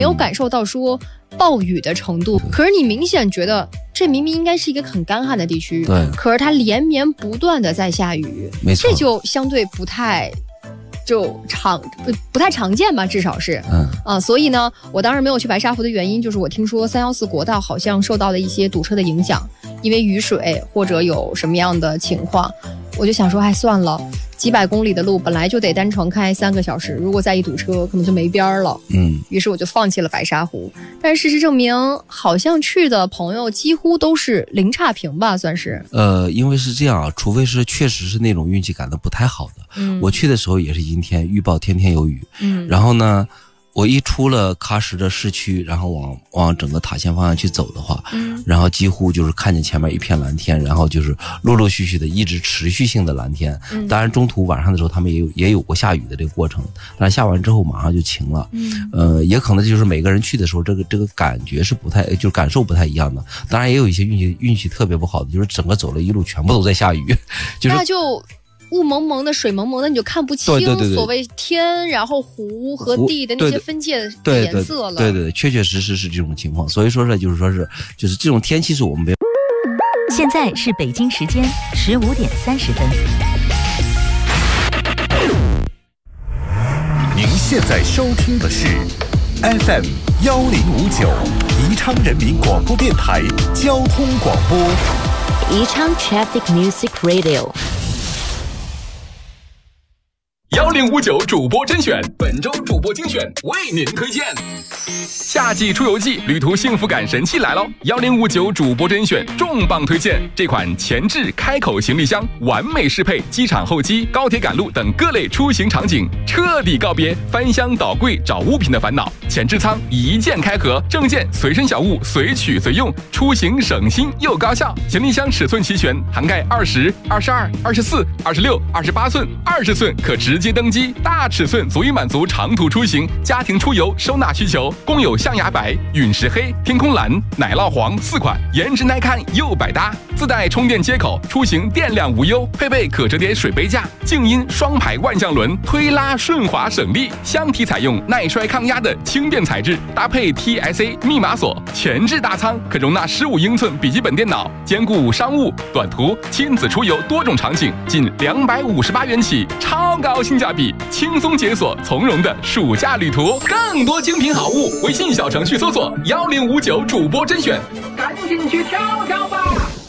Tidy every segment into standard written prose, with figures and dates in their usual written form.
没有感受到说暴雨的程度，可是你明显觉得这明明应该是一个很干旱的地区， 对， 可是它连绵不断的在下雨， 没错， 这就相对不太常见吧，至少是，所以呢，我当时没有去白沙湖的原因就是我听说314国道好像受到了一些堵车的影响，因为雨水或者有什么样的情况，我就想说，哎，算了。几百公里的路本来就得单程开3个小时，如果再一堵车，可能就没边了。于是我就放弃了白沙湖。但是事实证明，好像去的朋友几乎都是零差评吧，算是。 因为是这样啊，除非是确实是那种运气感的不太好的。我去的时候也是阴天，预报天天有雨。然后呢，我一出了喀什的市区，然后往整个塔县方向去走的话，然后几乎就是看见前面一片蓝天，然后就是陆陆续续的一直持续性的蓝天。当然中途晚上的时候他们也有过下雨的这个过程，但是下完之后马上就晴了。也可能就是每个人去的时候这个感觉是就是感受不太一样的。当然也有一些运气特别不好的，就是整个走了一路全部都在下雨，就是那就雾蒙蒙的水蒙蒙的，你就看不清所谓天然后湖和地的那些分界的颜色了。 对，确确实实是这种情况。所以说就是这种天气是我们没有。 现在是北京时间15点30分。 您现在收听的是 FM 1059宜昌人民广播电台交通广播。 宜昌 Traffic Music Radio。 1059主播甄选，本周主播精选为您推荐。夏季出游季，旅途幸福感神器来喽！1059主播甄选重磅推荐，这款前置开口行李箱完美适配机场候机、高铁赶路等各类出行场景，彻底告别翻箱倒柜找物品的烦恼。前置舱一键开合，证件随身小物随取随用，出行省心又高效。行李箱尺寸齐全，涵盖20、22、24、26、28寸、20寸，可直接登机，大尺寸足以满足长途出行、家庭出游收纳需求。共有象牙白、陨石黑、天空蓝、奶酪黄4款，颜值耐看又百搭。自带充电接口，出行电量无忧。配备可折叠水杯架、静音双排万向轮，推拉顺滑省力。箱体采用耐摔抗压的轻便材质，搭配 TSA 密码锁。前置大舱可容纳15英寸笔记本电脑，兼顾商务、短途、亲子出游多种场景，仅258元起，超高性价比，轻松解锁从容的暑假旅途。更多精品好物，微信小程序搜索1059主播甄选，赶紧去挑挑吧。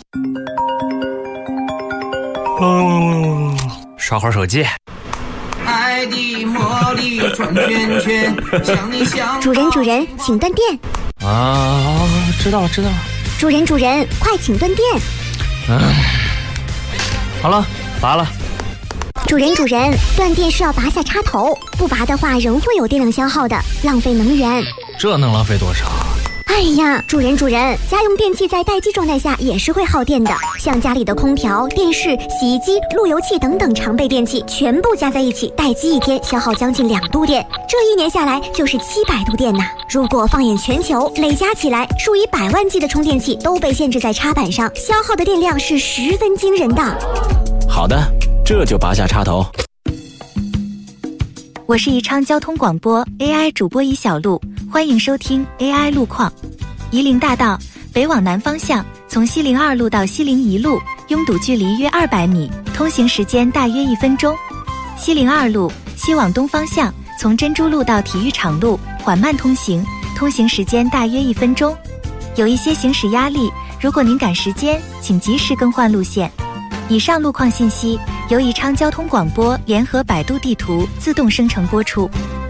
刷会儿手机。 爱的魔力转圈圈，想你想。 主人，请断电。 知道了。 主人，快请断电。 好了，拔了。 主人，断电是要拔下插头，不拔的话仍会有电量消耗的，浪费能源。 这能浪费多少？ 哎呀，主人，家用电器在待机状态下也是会耗电的，像家里的空调、电视、洗衣机、路由器等等常备电器，全部加在一起，待机1天消耗将近2度电，这1年下来就是700度电呐。如果放眼全球，累加起来，数以百万计的充电器都被限制在插板上，消耗的电量是十分惊人的。 好的，这就拔下插头。 我是宜昌交通广播 AI 主播宜小璐，欢迎收听 AI 路况。夷陵大道北往南方向，从西陵2路到西陵1路，拥堵距离约200米，通行时间大约1分钟。西陵2路西往东方向，从珍珠路到体育场路缓慢通行，通行时间大约1分钟。有一些行驶压力，如果您赶时间，请及时更换路线。以上路况信息由宜昌交通广播联合百度地图自动生成播出。